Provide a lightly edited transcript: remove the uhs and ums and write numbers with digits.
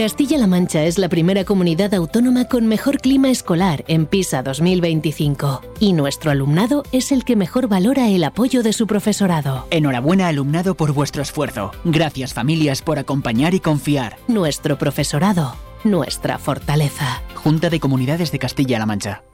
Castilla-La Mancha es la primera comunidad autónoma con mejor clima escolar en PISA 2025 y nuestro alumnado es el que mejor valora el apoyo de su profesorado. Enhorabuena, alumnado, por vuestro esfuerzo. Gracias, familias, por acompañar y confiar. Nuestro profesorado, nuestra fortaleza. Junta de Comunidades de Castilla-La Mancha.